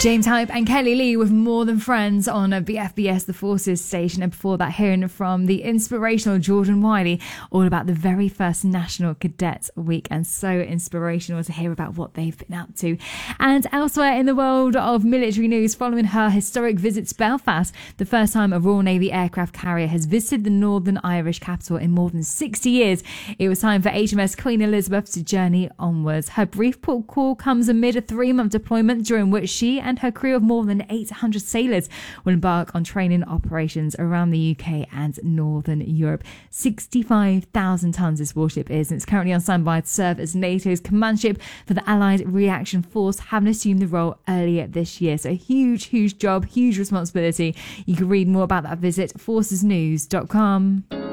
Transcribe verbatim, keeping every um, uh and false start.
James Hype and Kelly Lee with More Than Friends on a B F B S, the Forces station. And before that, hearing from the inspirational Jordan Wiley, all about the very first National Cadets Week. And so inspirational to hear about what they've been up to. And elsewhere in the world of military news, following her historic visit to Belfast, the first time a Royal Navy aircraft carrier has visited the Northern Irish capital in more than sixty years, it was time for H M S Queen Elizabeth to journey onwards. Her brief port call comes amid a three-month deployment during which she and her crew of more than eight hundred sailors will embark on training operations around the U K and Northern Europe. sixty-five thousand tonnes this warship is, and it's currently on standby to serve as NATO's command ship for the Allied Reaction Force, having assumed the role earlier this year. So a huge, huge job, huge responsibility. You can read more about that visit at forces news dot com.